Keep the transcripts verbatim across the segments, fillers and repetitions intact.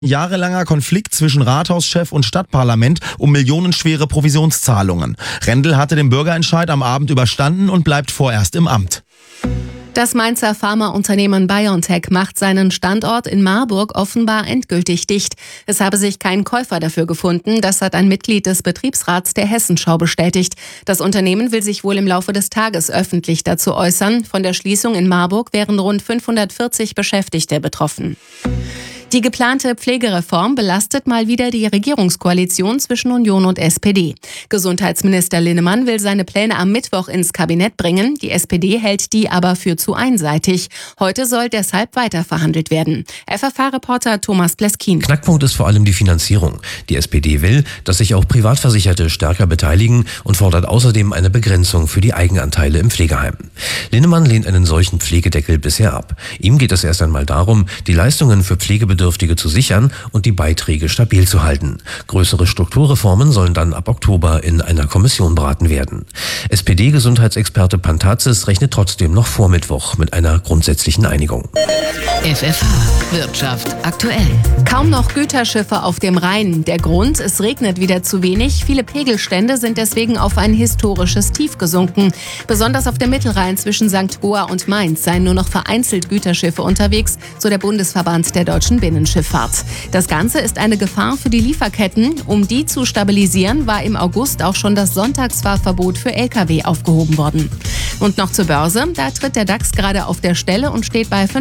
Jahrelanger Konflikt zwischen Rathauschef und Stadtparlament um millionenschwere Provisionszahlungen. Rendel hatte den Bürgerentscheid am Abend überstanden und bleibt vorerst im Amt. Das Mainzer Pharmaunternehmen BioNTech macht seinen Standort in Marburg offenbar endgültig dicht. Es habe sich kein Käufer dafür gefunden, das hat ein Mitglied des Betriebsrats der Hessenschau bestätigt. Das Unternehmen will sich wohl im Laufe des Tages öffentlich dazu äußern. Von der Schließung in Marburg wären rund fünfhundertvierzig Beschäftigte betroffen. Die geplante Pflegereform belastet mal wieder die Regierungskoalition zwischen Union und S P D. Gesundheitsminister Linnemann will seine Pläne am Mittwoch ins Kabinett bringen. Die S P D hält die aber für zu einseitig. Heute soll deshalb weiter verhandelt werden. F F H-Reporter Thomas Pleskin. Knackpunkt ist vor allem die Finanzierung. Die S P D will, dass sich auch Privatversicherte stärker beteiligen und fordert außerdem eine Begrenzung für die Eigenanteile im Pflegeheim. Linnemann lehnt einen solchen Pflegedeckel bisher ab. Ihm geht es erst einmal darum, die Leistungen für Pflegebedürftige zu sichern und die Beiträge stabil zu halten. Größere Strukturreformen sollen dann ab Oktober in einer Kommission beraten werden. S P D-Gesundheitsexperte Pantazis rechnet trotzdem noch vor Mittwoch mit einer grundsätzlichen Einigung. F F H Wirtschaft aktuell. Kaum noch Güterschiffe auf dem Rhein. Der Grund, es regnet wieder zu wenig. Viele Pegelstände sind deswegen auf ein historisches Tief gesunken. Besonders auf dem Mittelrhein zwischen Sankt Goar und Mainz seien nur noch vereinzelt Güterschiffe unterwegs, so der Bundesverband der deutschen Binnenschifffahrt. Das Ganze ist eine Gefahr für die Lieferketten. Um die zu stabilisieren, war im August auch schon das Sonntagsfahrverbot für L K W aufgehoben worden. Und noch zur Börse. Da tritt der DAX gerade auf der Stelle und steht bei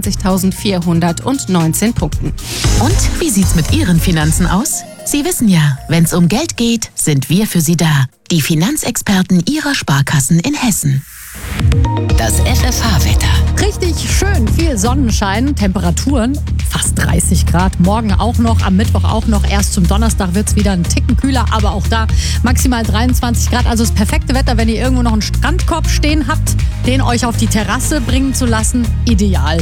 fünfundzwanzigtausendvierhundertneunzehn Punkten. Und wie sieht's mit Ihren Finanzen aus? Sie wissen ja, wenn's um Geld geht, sind wir für Sie da. Die Finanzexperten Ihrer Sparkassen in Hessen. Das F F H-Wetter. Richtig schön, viel Sonnenschein, Temperaturen fast dreißig Grad. Morgen auch noch, am Mittwoch auch noch. Erst zum Donnerstag wird es wieder ein Ticken kühler, aber auch da maximal dreiundzwanzig Grad. Also das perfekte Wetter, wenn ihr irgendwo noch einen Strandkorb stehen habt, den euch auf die Terrasse bringen zu lassen. Ideal.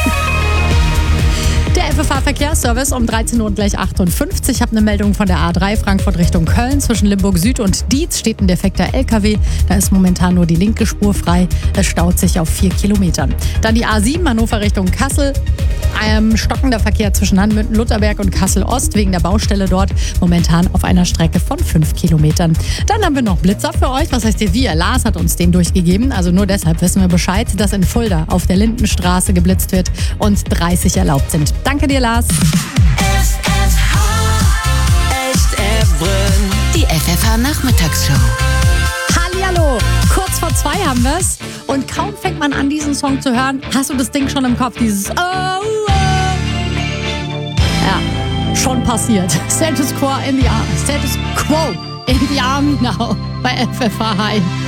Der F F H-Verkehrsservice um dreizehn Uhr und gleich achtundfünfzig. Ich habe eine Meldung von der A drei Frankfurt Richtung Köln. Zwischen Limburg Süd und Dietz steht ein defekter L K W. Da ist momentan nur die linke Spur frei. Es staut sich auf vier Kilometern. Dann die A sieben Hannover Richtung Kassel. Ein stockender Verkehr zwischen Hanmünden, Lutherberg und Kassel-Ost wegen der Baustelle dort. Momentan auf einer Strecke von fünf Kilometern. Dann haben wir noch Blitzer für euch. Was heißt ihr wir? Lars hat uns den durchgegeben. Also nur deshalb wissen wir Bescheid, dass in Fulda auf der Lindenstraße geblitzt wird und dreißig erlaubt sind. Danke dir, Lars. F F H, echt Evrön. Die F F H-Nachmittagsshow. Hallihallo, kurz vor zwei haben wir's. Und kaum fängt man an, diesen Song zu hören, hast du das Ding schon im Kopf, dieses Oh, oh. Ja, schon passiert. Status Quo in the Arm. Status Quo in the Arm now bei F F H.